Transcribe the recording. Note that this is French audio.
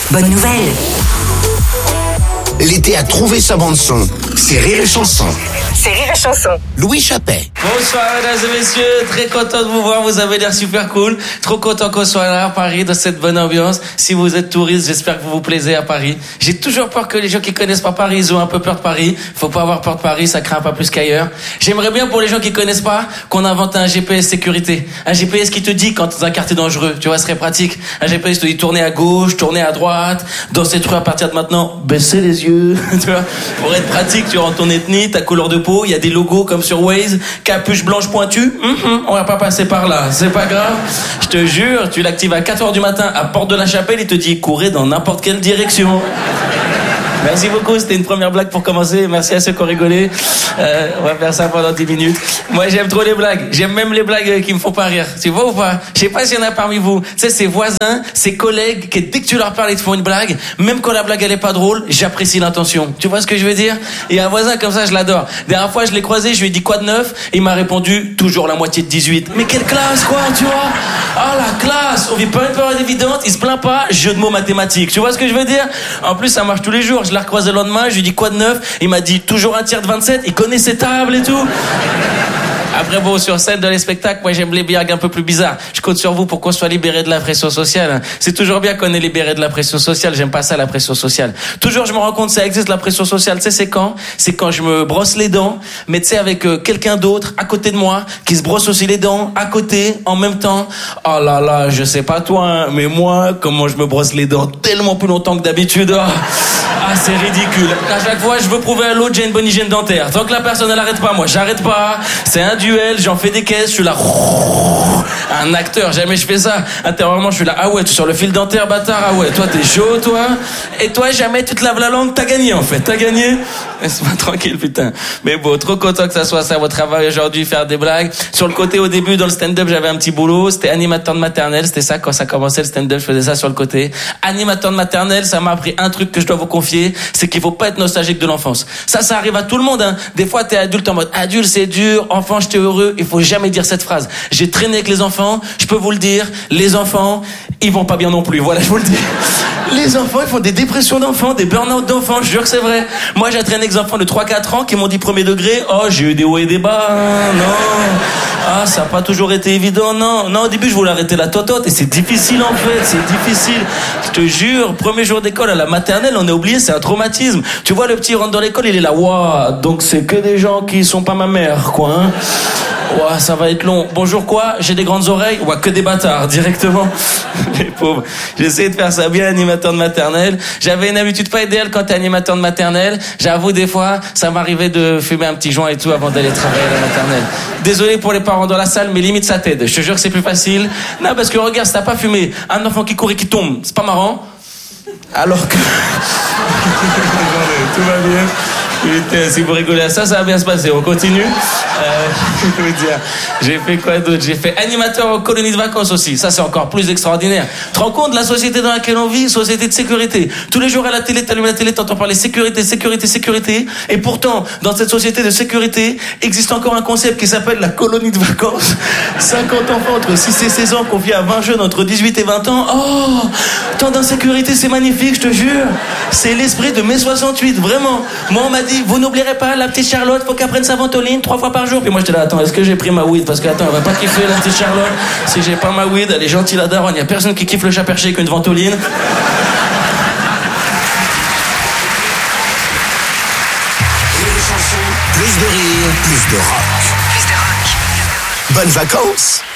Bonne nouvelle. L'été a trouvé sa bande-son. C'est Rire et Chanson. C'est Rire et Chanson. Louis Chappet. Bonsoir mesdames et messieurs, très content de vous voir, vous avez l'air super cool. Trop content qu'on soit là à Paris dans cette bonne ambiance. Si vous êtes touriste, j'espère que vous vous plaisez à Paris. J'ai toujours peur que les gens qui connaissent pas Paris, ils ont un peu peur de Paris. Faut pas avoir peur de Paris, ça craint pas plus qu'ailleurs. J'aimerais bien pour les gens qui connaissent pas qu'on invente un GPS sécurité. Un GPS qui te dit quand t'es dans un quartier dangereux, tu vois, ce serait pratique. Un GPS te dit tournez à gauche, tournez à droite, dans cette rue à partir de maintenant, baissez les yeux, tu vois. Pour être pratique, tu rentres ton ethnie, ta couleur de peau, il y a des logos comme sur Waze, capuche blanche pointue, on va pas passer par là, c'est pas grave. Je te jure, tu l'actives à 4h du matin à Porte de la Chapelle, il te dit courez dans n'importe quelle direction. Merci beaucoup, c'était une première blague pour commencer. Merci à ceux qui ont rigolé. On va faire ça pendant 10 minutes. Moi, j'aime trop les blagues. J'aime même les blagues qui me font pas rire. Tu vois ou pas? Je sais pas s'il y en a parmi vous. Tu sais, ces voisins, ces collègues, qui dès que tu leur parles, ils te font une blague. Même quand la blague, elle est pas drôle, j'apprécie l'intention. Tu vois ce que je veux dire? Et un voisin comme ça, je l'adore. La dernière fois, je l'ai croisé, je lui ai dit quoi de neuf? Et il m'a répondu, toujours la moitié de 18. Mais quelle classe, quoi, tu vois? Ah, la classe! On vit pas une période évidente, il se plaint pas, jeu de mots mathématiques. Tu vois ce que je veux dire? En plus, ça marche tous les jours. Je l'ai recroisé le lendemain, je lui ai dit quoi de neuf? Il m'a dit toujours un tiers de 27, il connaît ses tables et tout. Après bon, sur scène dans les spectacles, moi j'aime les blagues un peu plus bizarres. Je compte sur vous pour qu'on soit libéré de la pression sociale. C'est toujours bien qu'on est libéré de la pression sociale. J'aime pas ça, la pression sociale. Toujours je me rends compte que ça existe, la pression sociale. Tu sais c'est quand? C'est quand je me brosse les dents, mais tu sais avec quelqu'un d'autre à côté de moi qui se brosse aussi les dents à côté en même temps. Oh là là, je sais pas toi, hein, mais moi comment je me brosse les dents tellement plus longtemps que d'habitude. Ah, c'est ridicule. À chaque fois, je veux prouver à l'autre, j'ai une bonne hygiène dentaire. Tant que la personne, elle arrête pas, moi, j'arrête pas. C'est un duel, j'en fais des caisses, je suis là. Un acteur, jamais je fais ça. Intérieurement, je suis là. Ah ouais, tu es sur le fil dentaire, bâtard. Ah ouais, toi, t'es chaud, toi. Et toi, jamais tu te laves la langue, t'as gagné, en fait. T'as gagné. Laisse-moi tranquille, putain. Mais bon, trop content que ça soit ça, votre travail aujourd'hui, faire des blagues. Sur le côté, au début, dans le stand-up, j'avais un petit boulot. C'était animateur de maternelle. C'était ça, quand ça commençait le stand-up, je faisais ça sur le côté. Animateur de maternelle, ça m'a appris un truc que je dois vous confier, c'est qu'il faut pas être nostalgique de l'enfance. Ça arrive à tout le monde, hein. Des fois, t'es adulte en mode, adulte, c'est dur, enfant, j'étais heureux. Il faut jamais dire cette phrase. J'ai traîné avec les enfants, je peux vous le dire, les enfants, ils vont pas bien non plus. Voilà, je vous le dis. Les enfants, ils font des dépressions d'enfants, des burn-out d'enfants, je jure que c'est vrai. Moi, j'ai traîné avec des enfants de 3-4 ans qui m'ont dit premier degré, oh, j'ai eu des hauts et des bas, non. Ah, ça a pas toujours été évident, non. Non, au début, je voulais arrêter la totote et c'est difficile en fait, c'est difficile. Je te jure, premier jour d'école à la maternelle, on a oublié, c'est un traumatisme. Tu vois, le petit rentre dans l'école, il est là, waouh, donc c'est que des gens qui sont pas ma mère, quoi, hein. Ouah, ça va être long. Bonjour quoi? J'ai des grandes oreilles? Ouah, que des bâtards, directement. Les pauvres. J'essaie de faire ça bien, animateur de maternelle. J'avais une habitude pas idéale quand t'es animateur de maternelle. J'avoue, des fois, ça m'arrivait de fumer un petit joint et tout avant d'aller travailler à la maternelle. Désolé pour les parents dans la salle, mais limite ça t'aide. Je te jure que c'est plus facile. Non, parce que regarde, si t'as pas fumé, un enfant qui court et qui tombe, c'est pas marrant. Alors que... Tout va bien. Putain, si vous rigolez à ça, ça va bien se passer. On continue. Je veux dire, j'ai fait quoi d'autre? J'ai fait animateur en colonie de vacances aussi. Ça, c'est encore plus extraordinaire. Tu te rends compte de la société dans laquelle on vit? Société de sécurité. Tous les jours à la télé, t'allumes la télé, t'entends parler sécurité, sécurité, sécurité. Et pourtant, dans cette société de sécurité, existe encore un concept qui s'appelle la colonie de vacances. 50 enfants entre 6 et 16 ans confiés à 20 jeunes entre 18 et 20 ans. Oh, tant d'insécurité, c'est magnifique, je te jure. C'est l'esprit de mai 68, vraiment. Moi, on m'a dit, vous n'oublierez pas, la petite Charlotte, faut qu'elle prenne sa ventoline 3 fois par jour. Puis moi, j'étais là, attends, est-ce que j'ai pris ma weed? Parce que, attends, elle va pas kiffer la petite Charlotte. Si j'ai pas ma weed, elle est gentille, la daronne. Y a personne qui kiffe le chat perché qu'une ventoline. Plus de rire, plus de rock. Plus de rock. Bonnes vacances!